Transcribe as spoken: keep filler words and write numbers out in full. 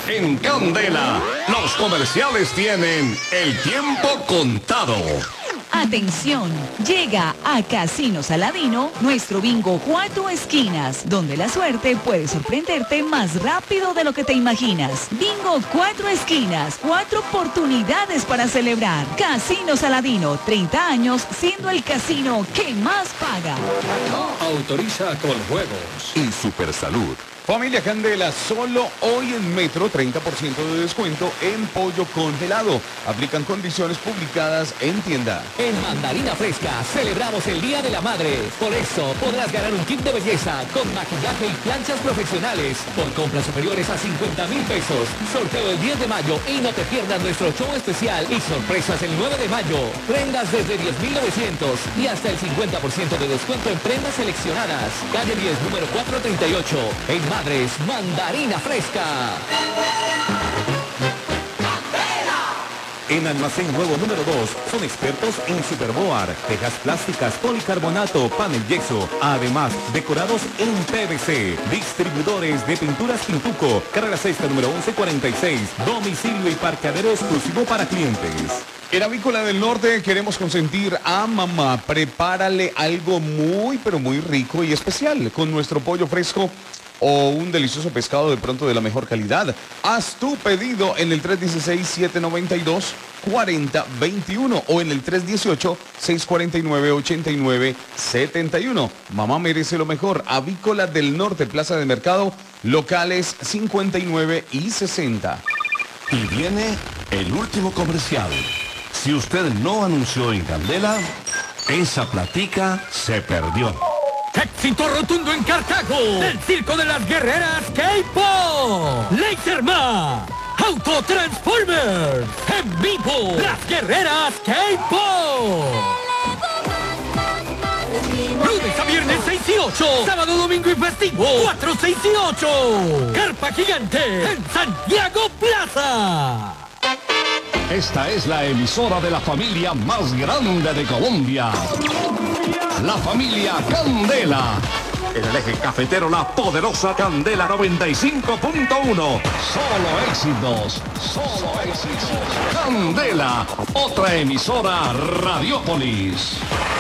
En Candela, los comerciales tienen el tiempo contado. Atención, llega a Casino Saladino nuestro bingo cuatro esquinas, donde la suerte puede sorprenderte más rápido de lo que te imaginas. Bingo cuatro esquinas, cuatro oportunidades para celebrar. Casino Saladino, treinta años siendo el casino que más paga. Autoriza con juegos. Y Supersalud. Familia Candela, solo hoy en Metro treinta por ciento de descuento en pollo congelado. Aplican condiciones publicadas en tienda. En Mandarina Fresca celebramos el Día de la Madre. Por eso podrás ganar un kit de belleza con maquillaje y planchas profesionales por compras superiores a cincuenta mil pesos. Sorteo el diez de mayo y no te pierdas nuestro show especial y sorpresas el nueve de mayo. Prendas desde diez mil novecientos y hasta el cincuenta por ciento de descuento en prendas seleccionadas. Calle diez, número cuatrocientos treinta y ocho. En Madres, Mandarina Fresca. En Almacén Nuevo número dos, son expertos en Superboard, tejas plásticas, policarbonato, panel yeso, además decorados en P V C, distribuidores de pinturas Pintuco, carrera sexta número once cuarenta y seis, domicilio y parqueadero exclusivo para clientes. En Avícola del Norte queremos consentir a mamá. Prepárale algo muy, pero muy rico y especial con nuestro pollo fresco o un delicioso pescado de pronto de la mejor calidad. Haz tu pedido en el tres uno seis, siete nueve dos, cuatro cero dos uno o en el tres uno ocho, seis cuatro nueve, ocho nueve siete uno. Mamá merece lo mejor. Avícola del Norte, Plaza de Mercado, locales cincuenta y nueve y sesenta. Y viene el último comercial. Si usted no anunció en Candela, esa platica se perdió. Éxito rotundo en Cartago. El circo de las guerreras K-Pop. Laserman. Autotransformers. En vivo. Las guerreras K-Pop. Lunes a viernes seis y ocho. Sábado, domingo y festivo cuatro, seis y ocho. Carpa Gigante en Santiago Plaza. Esta es la emisora de la familia más grande de Colombia. La familia Candela. En el eje cafetero, la poderosa Candela noventa y cinco punto uno. Solo éxitos, solo éxitos. Candela, otra emisora Radiopolis.